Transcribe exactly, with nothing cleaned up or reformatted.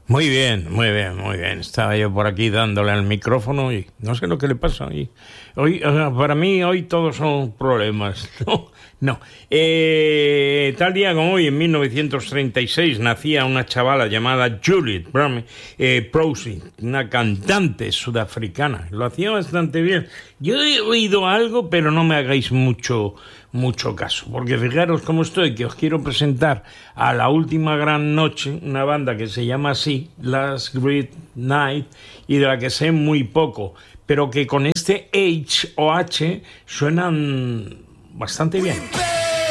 Muy bien, muy bien, muy bien. Estaba yo por aquí dándole al micrófono y no sé lo que le pasa. Hoy, hoy o sea, para mí, hoy todos son problemas. No, no. Eh, tal día como hoy, en mil novecientos treinta y seis, nacía una chavala llamada Juliet Brame, eh, Prousing, una cantante sudafricana. Lo hacía bastante bien. Yo he oído algo, pero no me hagáis mucho... mucho caso, porque fijaros cómo estoy, que os quiero presentar a La Última Gran Noche, una banda que se llama así, Last Great Night, y de la que sé muy poco, pero que con este H o H suenan bastante bien.